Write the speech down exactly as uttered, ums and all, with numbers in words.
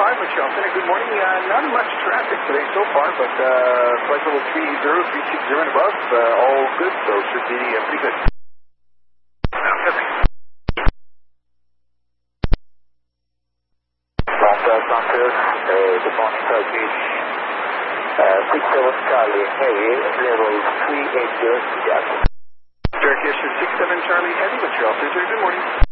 five Montreal Center. Good morning. Uh, not much traffic today so far, but uh, flight level three zero, three six zero and above, uh, all good, so should be uh, pretty good. Good morning, Turkish. Uh, six seven Charlie Heavy, level three eight zero, Jack. Turkish six seven Charlie Heavy, Montreal Center. Good morning.